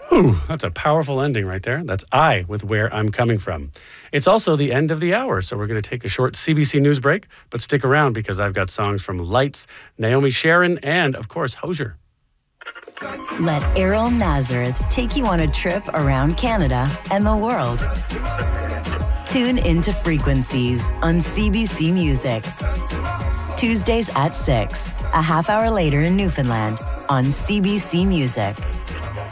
Ooh, that's a powerful ending right there. That's I with Where I'm Coming From. It's also the end of the hour, so we're going to take a short CBC News break, but stick around because I've got songs from Lights, Naomi Sharon, and, of course, Hozier. Let Errol Nazareth take you on a trip around Canada and the world. Tune into Frequencies on CBC Music. Tuesdays at 6, a half hour later in Newfoundland on CBC Music.